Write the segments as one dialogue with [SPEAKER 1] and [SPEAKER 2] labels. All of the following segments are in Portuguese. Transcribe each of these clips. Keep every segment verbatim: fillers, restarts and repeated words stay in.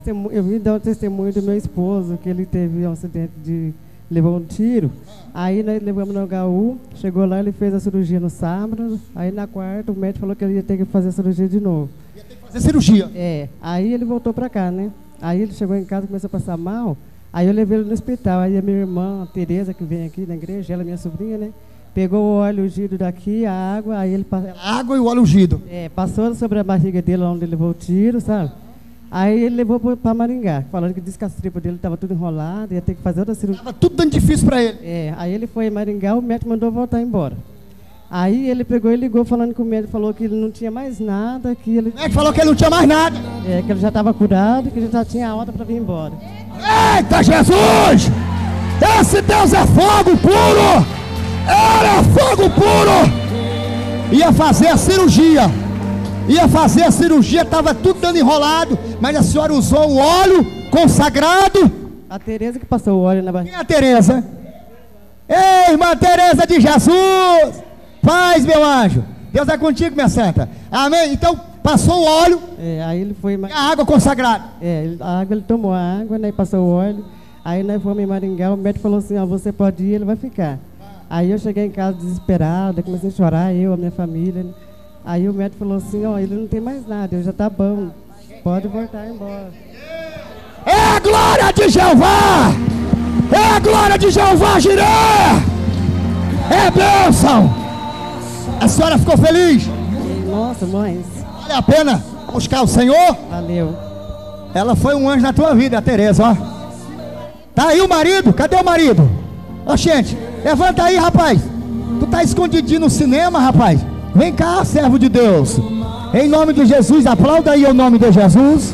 [SPEAKER 1] Eu vim dar o testemunho do meu esposo, que ele teve um acidente de... levou um tiro. Aí nós levamos no H U, chegou lá, ele fez a cirurgia no sábado. Aí na quarta o médico falou que ele ia ter que fazer a cirurgia de novo.
[SPEAKER 2] Ia ter que fazer cirurgia?
[SPEAKER 1] É, aí ele voltou pra cá, né? Aí ele chegou em casa, começou a passar mal. Aí eu levei ele no hospital. Aí a minha irmã, a Tereza, que vem aqui na igreja, ela é minha sobrinha, né? Pegou o óleo ungido daqui, a água, aí ele...
[SPEAKER 2] A água e o óleo ungido.
[SPEAKER 1] É, passou sobre a barriga dele, onde ele levou o tiro, sabe? Aí ele levou para Maringá, falando que disse que as tripas dele estava tudo enrolado, ia ter que fazer outra cirurgia.
[SPEAKER 2] Estava tudo dando difícil para ele.
[SPEAKER 1] É, aí ele foi em Maringá, o médico mandou voltar embora. Aí ele pegou e ligou falando que o médico falou que ele não tinha mais nada, que ele...
[SPEAKER 2] O médico falou que ele não tinha mais nada.
[SPEAKER 1] É, que ele já estava curado, que ele já tinha alta para vir embora.
[SPEAKER 2] Eita Jesus! Esse Deus é fogo puro! Era fogo puro! Ia fazer a cirurgia. Ia fazer a cirurgia, estava tudo dando enrolado, mas a senhora usou o óleo consagrado.
[SPEAKER 1] A Tereza que passou o óleo na barriga.
[SPEAKER 2] Quem é a Tereza? Ei, irmã Tereza de Jesus! Paz, meu anjo. Deus é contigo, minha santa. Amém? Então, passou o óleo.
[SPEAKER 1] É, aí ele foi...
[SPEAKER 2] E a água consagrada.
[SPEAKER 1] É, a água, ele tomou a água, né, passou o óleo. Aí nós fomos em Maringá, o médico falou assim, ó, você pode ir, ele vai ficar. Aí eu cheguei em casa desesperada, comecei a chorar, eu, a minha família, né? Aí o médico falou assim, ó, ele não tem mais nada, ele já tá bom, pode voltar embora.
[SPEAKER 2] É a glória de Jeová! É a glória de Jeová, Jiré! É bênção! A senhora ficou feliz?
[SPEAKER 1] Nossa, mãe.
[SPEAKER 2] Vale a pena buscar o Senhor?
[SPEAKER 1] Valeu.
[SPEAKER 2] Ela foi um anjo na tua vida, a Tereza, ó. Tá aí o marido? Cadê o marido? Ó, gente, levanta aí, rapaz. Tu tá escondidinho no cinema, rapaz? Vem cá, servo de Deus. Em nome de Jesus, aplauda aí o nome de Jesus.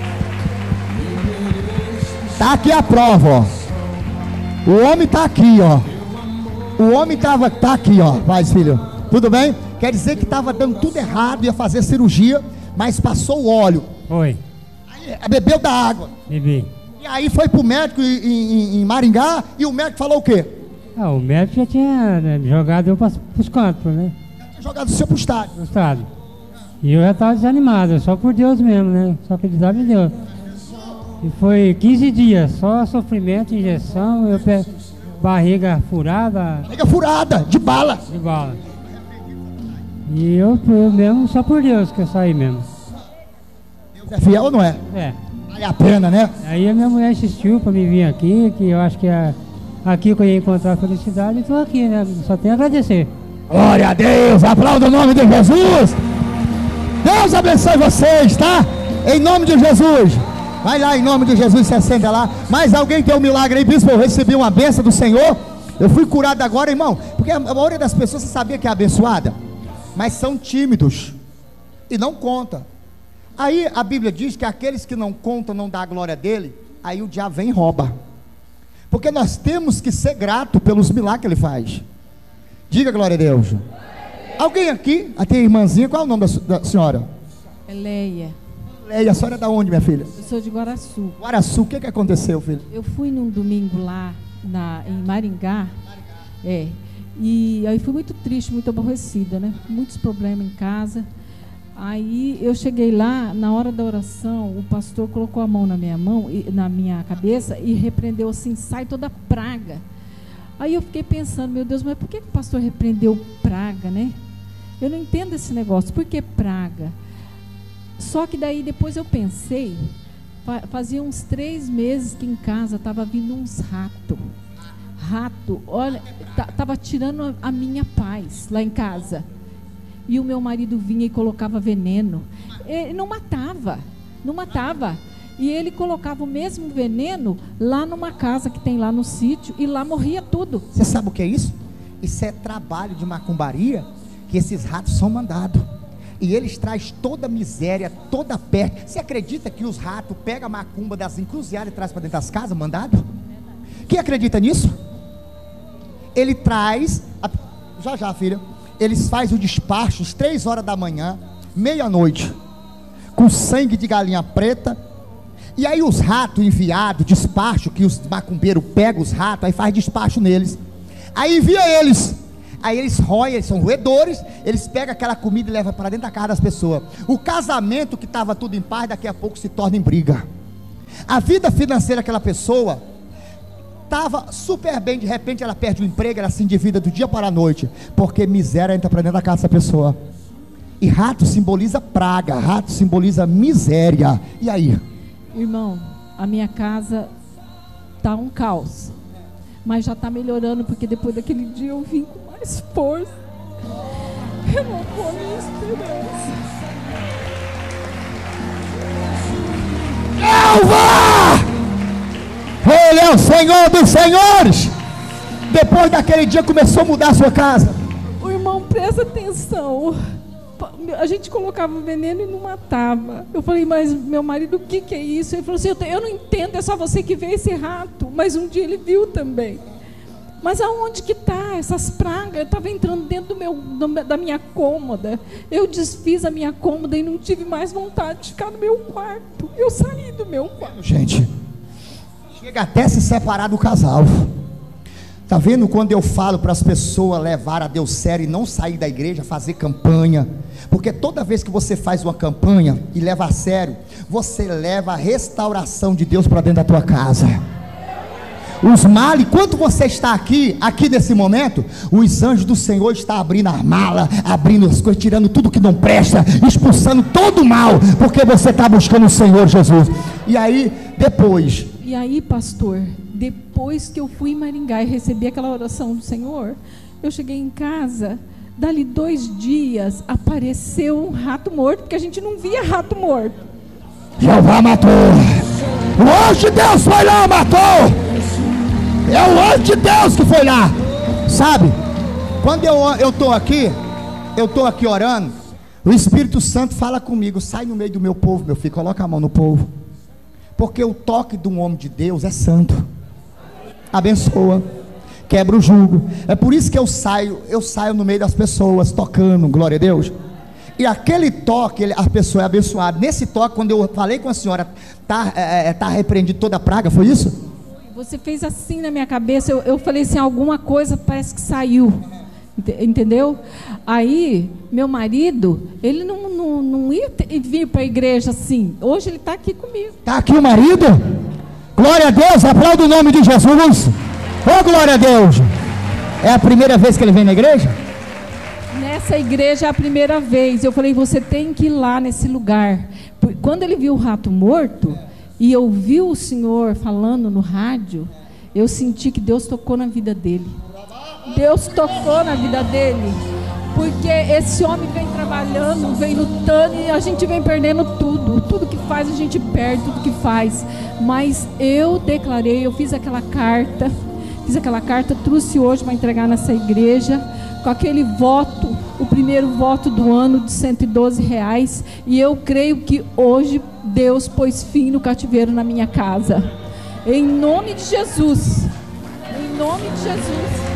[SPEAKER 2] Tá aqui a prova, ó. O homem tá aqui, ó. O homem tava, tá aqui, ó. Paz, filho. Tudo bem? Quer dizer que tava dando tudo errado, ia fazer cirurgia, mas passou o óleo.
[SPEAKER 3] Foi.
[SPEAKER 2] Aí bebeu da água.
[SPEAKER 3] Bebi.
[SPEAKER 2] E aí foi pro médico em, em, em Maringá e o médico falou o quê?
[SPEAKER 3] Ah, o médico já tinha, né, jogado eu para os cantos, né?
[SPEAKER 2] Jogado o seu pro estádio.
[SPEAKER 3] No estado. E eu já estava desanimado, só por Deus mesmo, né? Só acreditava em Deus. E foi quinze dias, só sofrimento, injeção, eu pe... barriga furada.
[SPEAKER 2] Barriga furada, de bala.
[SPEAKER 3] De bala. E eu, eu mesmo, só por Deus que eu saí mesmo.
[SPEAKER 2] Deus é fiel ou não é?
[SPEAKER 3] É.
[SPEAKER 2] Vale a pena, né?
[SPEAKER 3] Aí a minha mulher insistiu para me vir aqui, que eu acho que é aqui que eu ia encontrar a felicidade, e estou aqui, né? Só tenho a agradecer.
[SPEAKER 2] Glória a Deus, aplauda o nome de Jesus. Deus abençoe vocês, tá? Em nome de Jesus. Vai lá em nome de Jesus, se acenda lá. Mas alguém tem um milagre aí, bispo? Eu recebi uma bênção do Senhor. Eu fui curado agora, irmão. Porque a maioria das pessoas, você sabia que é abençoada? Mas são tímidos e não conta. Aí a Bíblia diz que aqueles que não contam, não dá a glória dele, aí o diabo vem e rouba. Porque nós temos que ser grato pelos milagres que ele faz. Diga glória a Deus. Alguém aqui, até a irmãzinha, qual é o nome da, da senhora?
[SPEAKER 4] É Leia.
[SPEAKER 2] Leia, a senhora é da onde, minha filha?
[SPEAKER 4] Eu sou de Guaraçu.
[SPEAKER 2] Guaraçu, o que que aconteceu, filho?
[SPEAKER 4] Eu fui num domingo lá na, em Maringá, é, e aí fui muito triste, muito aborrecida, né? Muitos problemas em casa. Aí eu cheguei lá, na hora da oração, o pastor colocou a mão na minha mão, e, na minha cabeça, e repreendeu assim, sai toda praga. Aí eu fiquei pensando, meu Deus, mas por que o pastor repreendeu praga, né? Eu não entendo esse negócio, por que praga? Só que daí depois eu pensei, fazia uns três meses que em casa estava vindo uns ratos. Rato, olha, estava tirando a minha paz lá em casa. E o meu marido vinha e colocava veneno. Ele não matava, não matava. E ele colocava o mesmo veneno lá numa casa que tem lá no sítio, e lá morria tudo.
[SPEAKER 2] Você sabe o que é isso? Isso é trabalho de macumbaria, que esses ratos são mandados. E eles trazem toda a miséria, toda a peste. Você acredita que os ratos pegam a macumba das encruzilhadas e trazem para dentro das casas, mandado? Quem acredita nisso? Ele traz, a... já já filha, eles fazem o despacho às três horas da manhã, meia-noite, com sangue de galinha preta. E aí os ratos enviados, despacho, que os macumbeiros pegam os ratos, aí faz despacho neles. Aí envia eles. Aí eles roem, eles são roedores, eles pegam aquela comida e levam para dentro da casa das pessoas. O casamento que estava tudo em paz, daqui a pouco se torna em briga. A vida financeira daquela pessoa estava super bem, de repente ela perde o emprego, ela se endivida do dia para a noite, porque miséria entra para dentro da casa dessa pessoa. E rato simboliza praga, rato simboliza miséria. E aí?
[SPEAKER 4] Irmão, a minha casa tá um caos, mas já tá melhorando, porque depois daquele dia eu vim com mais força, renovou a minha esperança.
[SPEAKER 2] Elva! Ele é o Senhor dos senhores. Depois daquele dia começou a mudar a sua casa.
[SPEAKER 4] O irmão, presta atenção. A gente colocava veneno e não matava. Eu falei, mas meu marido, o que, que é isso? Ele falou assim, eu, te, eu não entendo, é só você que vê esse rato. Mas um dia ele viu também. Mas aonde que está essas pragas? Eu estava entrando dentro do meu, do, da minha cômoda. Eu desfiz a minha cômoda e não tive mais vontade de ficar no meu quarto. Eu saí do meu quarto.
[SPEAKER 2] Gente, chega até a se separar do casal. Está vendo quando eu falo para as pessoas levar a Deus sério e não sair da igreja, fazer campanha? Porque toda vez que você faz uma campanha e leva a sério, você leva a restauração de Deus para dentro da tua casa. Os males, enquanto você está aqui, aqui nesse momento, os anjos do Senhor estão abrindo as malas, abrindo as coisas, tirando tudo que não presta, expulsando todo o mal, porque você está buscando o Senhor Jesus. E aí, depois...
[SPEAKER 4] E aí, pastor, depois que eu fui em Maringá e recebi aquela oração do Senhor, eu cheguei em casa, dali dois dias, apareceu um rato morto, porque a gente não via rato morto.
[SPEAKER 2] Jeová matou. O anjo de Deus foi lá, matou. É o anjo de Deus que foi lá. Sabe, quando eu estou aqui, eu estou aqui orando, o Espírito Santo fala comigo, sai no meio do meu povo, meu filho, coloca a mão no povo. Porque o toque de um homem de Deus é santo, abençoa, quebra o jugo. É por isso que eu saio, eu saio no meio das pessoas, tocando, glória a Deus. E aquele toque, ele, a pessoa é abençoada. Nesse toque, quando eu falei com a senhora, tá, é, tá repreendido toda a praga, foi isso?
[SPEAKER 4] Você fez assim na minha cabeça, eu, eu falei assim, alguma coisa parece que saiu, entendeu? Aí, meu marido, ele não, não, não ia ter, vir para a igreja assim. Hoje ele está aqui comigo.
[SPEAKER 2] Está aqui o marido? Glória a Deus, aplauda o nome de Jesus. Oh, glória a Deus. É a primeira vez que ele vem na igreja?
[SPEAKER 4] Nessa igreja é a primeira vez. Eu falei, você tem que ir lá nesse lugar. Quando ele viu o rato morto e ouviu o Senhor falando no rádio, eu senti que Deus tocou na vida dele. Deus tocou na vida dele, porque esse homem vem trabalhando, vem lutando e a gente vem perdendo tudo, tudo que faz a gente perde, tudo que faz, mas eu declarei, eu fiz aquela carta, fiz aquela carta, trouxe hoje para entregar nessa igreja, com aquele voto, o primeiro voto do ano de cento e doze reais, e eu creio que hoje Deus pôs fim no cativeiro na minha casa, em nome de Jesus, em nome de Jesus.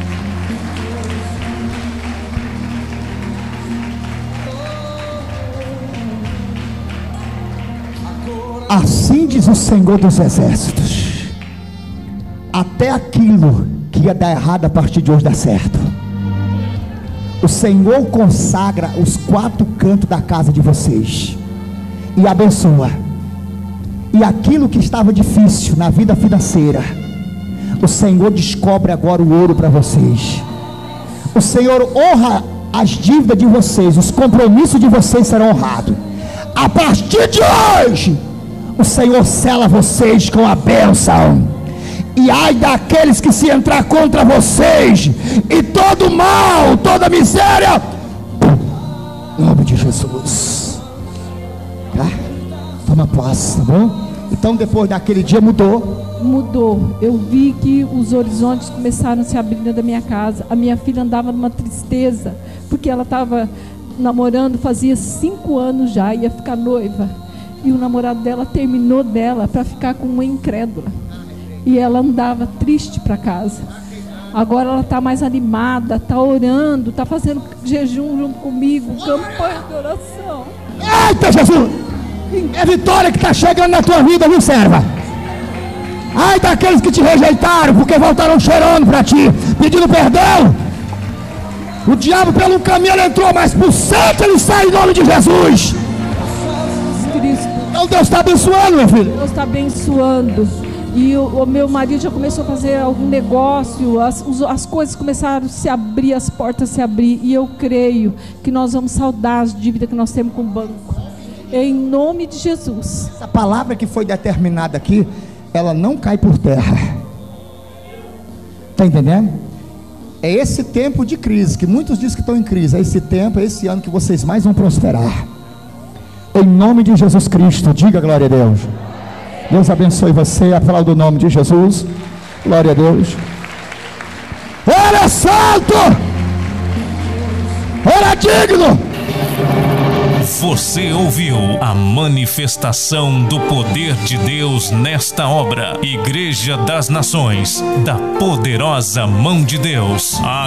[SPEAKER 2] Assim diz o Senhor dos Exércitos, até aquilo que ia dar errado a partir de hoje dá certo. O Senhor consagra os quatro cantos da casa de vocês e abençoa. E aquilo que estava difícil na vida financeira, o Senhor descobre agora o ouro para vocês. O Senhor honra as dívidas de vocês, os compromissos de vocês serão honrados. A partir de hoje, o Senhor sela vocês com a bênção. E ai daqueles que se entrar contra vocês, e todo mal, toda miséria, em nome de Jesus. Tá? Toma posse, tá bom? Então depois daquele dia mudou.
[SPEAKER 4] Mudou. Eu vi que os horizontes começaram a se abrir dentro da minha casa. A minha filha andava numa tristeza, porque ela estava namorando fazia cinco anos já, ia ficar noiva. E o namorado dela terminou dela para ficar com uma incrédula. E ela andava triste para casa. Agora ela está mais animada, está orando, está fazendo jejum junto comigo, campanha de oração.
[SPEAKER 2] Eita, Jesus! É vitória que está chegando na tua vida, viu, serva? Ai daqueles que te rejeitaram, porque voltaram chorando para ti, pedindo perdão. O diabo pelo caminho ele entrou, mas por certo ele sai em nome de Jesus. Então Deus está abençoando, meu filho.
[SPEAKER 4] Deus está abençoando. E o, o meu marido já começou a fazer algum negócio, as, os, as coisas começaram a se abrir, as portas se abrir. E eu creio que nós vamos saldar as dívidas que nós temos com o banco. Em nome de Jesus.
[SPEAKER 2] Essa palavra que foi determinada aqui, ela não cai por terra. Está entendendo? É esse tempo de crise, que muitos dizem que estão em crise. É esse tempo, é esse ano que vocês mais vão prosperar. Em nome de Jesus Cristo, diga glória a Deus. Deus abençoe você, aplauda o nome de Jesus. Glória a Deus. Ora santo, ora digno.
[SPEAKER 5] Você ouviu a manifestação do poder de Deus nesta obra. Igreja das Nações, da poderosa mão de Deus. A